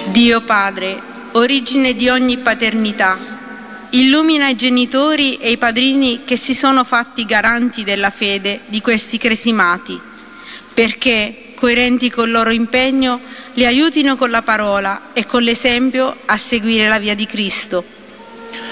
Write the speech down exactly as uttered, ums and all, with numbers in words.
Dio Padre, origine di ogni paternità, illumina i genitori e i padrini che si sono fatti garanti della fede di questi cresimati, perché, coerenti col loro impegno, li aiutino con la parola e con l'esempio a seguire la via di Cristo.